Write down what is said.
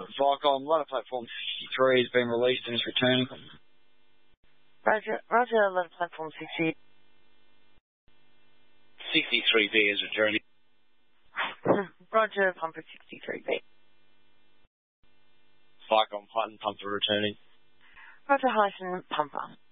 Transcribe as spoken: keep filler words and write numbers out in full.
Vicom, ladder platform sixty-three has been released and is returning. Roger, Roger, ladder platform sixty. sixty-three B is returning. Roger, pumper sixty-three B. Vicom, Python pumper returning. Roger, Hyson, pumper.